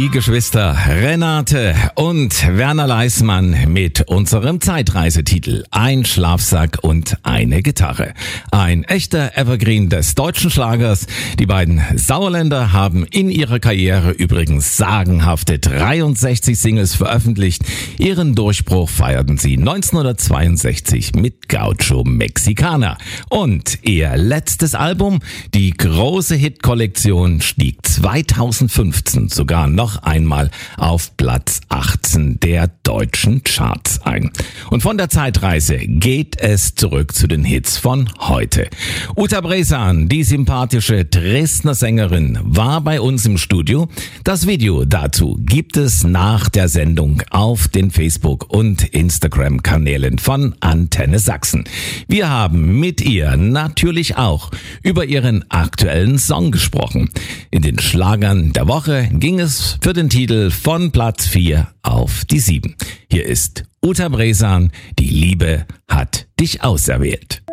Die Geschwister Renate und Werner Leismann mit unserem Zeitreisetitel Ein Schlafsack und eine Gitarre. Ein echter Evergreen des deutschen Schlagers. Die beiden Sauerländer haben in ihrer Karriere übrigens sagenhafte 63 Singles veröffentlicht. Ihren Durchbruch feierten sie 1962 mit Gaucho Mexicana. Und ihr letztes Album, die große Hitkollektion, stieg 2015 sogar noch einmal auf Platz 18 der deutschen Charts ein. Und von der Zeitreise geht es zurück zu den Hits von heute. Uta Bresan, die sympathische Dresdner Sängerin, war bei uns im Studio. Das Video dazu gibt es nach der Sendung auf den Facebook- und Instagram-Kanälen von Antenne Sachsen. Wir haben mit ihr natürlich auch über ihren aktuellen Song gesprochen. In den Schlagern der Woche ging es für den Titel von Platz 4 auf die 7. Hier ist Uta Bresan, die Liebe hat dich auserwählt.